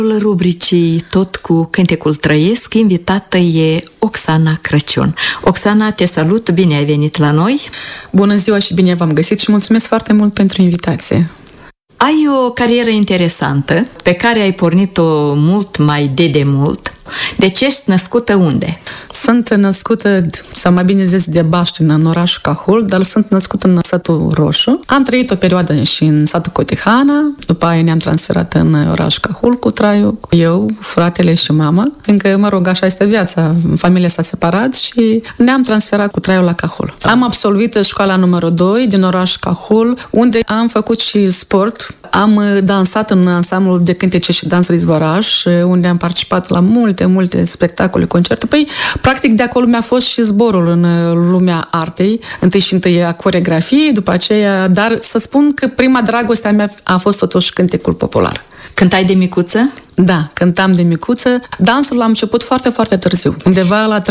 Rubricii Tot cu cântecul trăiesc, invitată e Oxana Crăciun. Oxana, te salut, bine ai venit la noi! Bună ziua și bine v-am găsit și mulțumesc foarte mult pentru invitație! Ai o carieră interesantă, pe care ai pornit-o mult mai de demult. Deci ești născută unde? Sunt născută, sau mai bine zis, de Baștin, în orașul Cahul, dar sunt născută în satul Roșu. Am trăit o perioadă și în satul Cotihana, după aia ne-am transferat în orașul Cahul cu traiul, eu, fratele și mama, fiindcă, mă rog, așa este viața, familia s-a separat și ne-am transferat cu traiul la Cahul. Am absolvit școala numărul 2 din orașul Cahul, unde am făcut și sport. Am dansat în ansamblul de cântece și dansuri Izvoraș, unde am participat la multe spectacole, concerte. Păi, practic, de acolo mi-a fost și zborul în lumea artei. Întâi a coreografiei, după aceea, dar să spun că prima dragoste a mea a fost totuși cântecul popular. Cântai de micuță? Da, cântam de micuță. Dansul l-am început foarte târziu, undeva la 13-14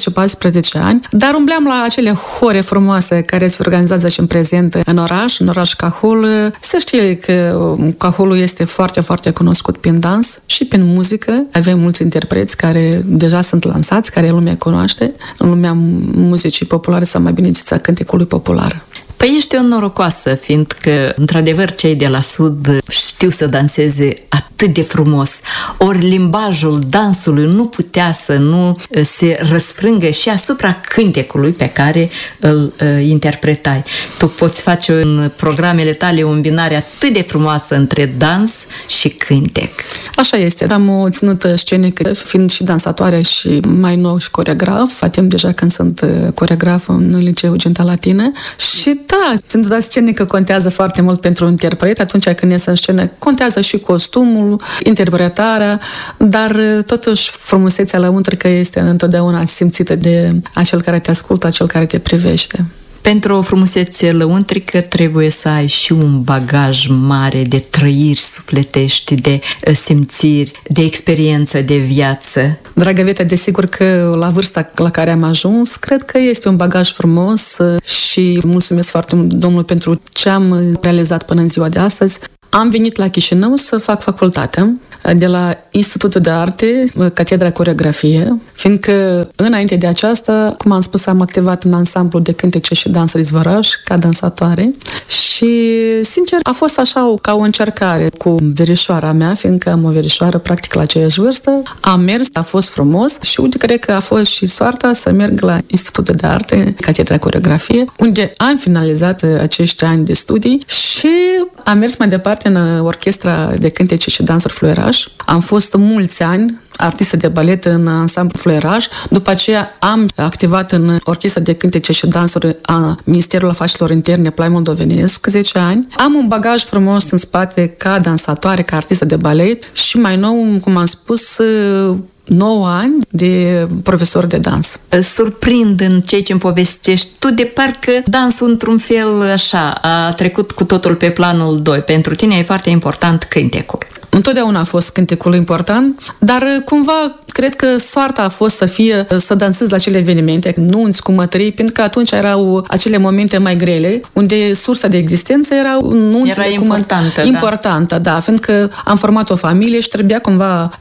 ani, dar umbleam la acele hore frumoase care se organizează și în prezent în oraș Cahul. Se știe că Cahulul este foarte cunoscut prin dans și prin muzică. Avem mulți interpreți care deja sunt lansați, care lumea cunoaște, în lumea muzicii populare sau mai bine zis a cântecului popular. Păi ești o norocoasă, fiindcă, într-adevăr, cei de la Sud știu să danseze atât de frumos. Ori limbajul dansului nu putea să nu se răsfrângă și asupra cântecului pe care îl interpretai. Tu poți face în programele tale o îmbinare atât de frumoasă între dans și cântec. Așa este. Am o ținută scenică, fiind și dansatoare și mai nou și coreograf. Atem deja când sunt coreograf în Liceu Genta Latină. Și da, ținuta scenică contează foarte mult pentru interpret. Atunci când ies în scenă, contează și costumul, interpretarea, dar totuși frumusețea lăuntrică este întotdeauna simțită de acel care te ascultă, acel care te privește. Pentru o frumusețe lăuntrică trebuie să ai și un bagaj mare de trăiri sufletești, de simțiri, de experiență de viață. Dragă Veta, desigur că la vârsta la care am ajuns, cred că este un bagaj frumos și mulțumesc foarte mult Domnului pentru ce am realizat până în ziua de astăzi. Am venit la Chișinău să fac facultatea de la Institutul de Arte, Catedra Coreografie, fiindcă înainte de aceasta, cum am spus, am activat în ansamblu de cântece și dansuri Izvoraș ca dansatoare și, sincer, a fost așa ca o încercare cu verișoara mea, fiindcă am o verișoară practic la aceeași vârstă. Am mers, a fost frumos și uite, cred că a fost și soarta să merg la Institutul de Arte, Catedra Coreografie, unde am finalizat acești ani de studii și am mers mai departe în orchestra de cântece și dansuri Fluieraș. Am fost mulți ani artistă de balet în ansamblu Fluieraș. După aceea am activat în orchestra de cântece și dansuri a Ministerului Afacerilor Interne Plai Moldovenesc 10 ani. Am un bagaj frumos în spate ca dansatoare, ca artistă de balet și mai nou, cum am spus, 9 ani de profesor de dans. Surprind în ceea ce îmi povestești tu, de parcă dansul într-un fel așa a trecut cu totul pe planul 2. Pentru tine e foarte important cântecul. Întotdeauna a fost cântecul important, dar cumva cred că soarta a fost să dansez la acele evenimente, nunți, cumătării, pentru că atunci erau acele momente mai grele, unde sursa de existență era nunțile. Era importantă, importantă, da, fiindcă am format o familie și trebuia cumva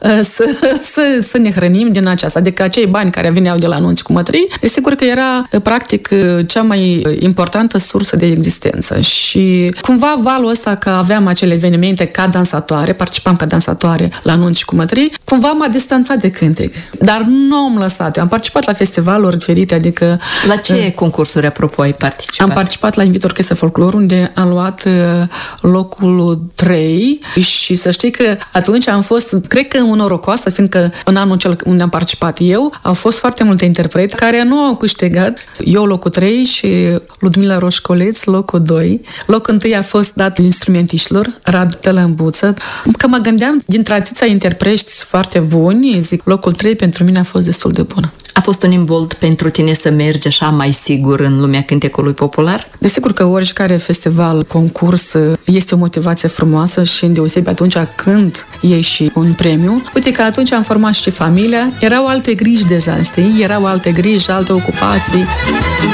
să ne hrănim din aceasta. Adică acei bani care veneau de la nunți, cumătării, desigur că era practic cea mai importantă sursă de existență. Și cumva valul ăsta că aveam acele evenimente ca dansatoare, participam ca dansatoare la nunți și cumătării, cumva m-a distanțat de cântec. Dar nu am lăsat. Eu am participat la festivaluri diferite, adică... La ce concursuri, apropo, ai participat? Am participat la Invit Orchestra Folclor, unde am luat locul 3 și să știi că atunci am fost, cred că norocoasă, fiindcă în anul cel unde am participat eu, au fost foarte multe interprete care nu au câștigat. Eu locul 3 și Ludmila Roșcoleț locul 2. Locul 1 a fost dat instrumentiștilor, Radu Tălămbuță. Că mă gândeam, dintre atâția interpreți foarte buni, zic, locul 3 pentru mine a fost destul de bun. A fost un imbold pentru tine să mergi așa mai sigur în lumea cântecului popular? Desigur că oricare festival, concurs, este o motivație frumoasă și îndeosebi atunci când iei și un premiu. Uite că atunci am format și familia, erau alte griji deja, știi? Erau alte griji, alte ocupații.